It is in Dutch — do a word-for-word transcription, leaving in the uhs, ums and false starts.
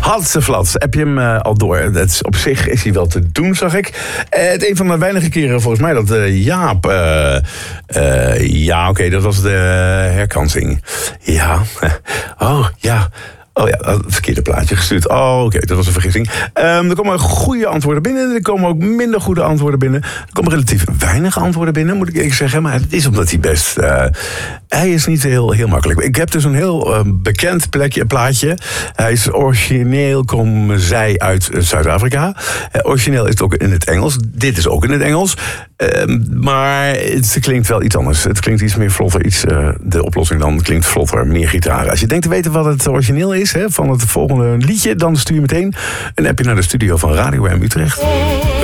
Hatseflats, heb je hem uh, al door? Dat is, op zich is hij wel te doen, zag ik. Uh, het een van de weinige keren volgens mij dat uh, Jaap... Uh, uh, ja, oké, okay, dat was de herkansing. Ja, oh ja... Oh ja, het verkeerde plaatje gestuurd. Oh, oké, okay, dat was een vergissing. Um, er komen goede antwoorden binnen. Er komen ook minder goede antwoorden binnen. Er komen relatief weinig antwoorden binnen, moet ik eerlijk zeggen. Maar het is omdat hij best... Uh, hij is niet heel, heel makkelijk. Ik heb dus een heel uh, bekend plekje, plaatje. Hij is origineel, komen zij uit Zuid-Afrika. Uh, origineel is het ook in het Engels. Dit is ook in het Engels. Uh, maar het klinkt wel iets anders. Het klinkt iets meer vlotter. Iets, uh, de oplossing dan klinkt vlotter, meer gitaren. Als je denkt te weten wat het origineel is... van het volgende liedje, dan stuur je meteen een appje naar de studio van Radio M Utrecht.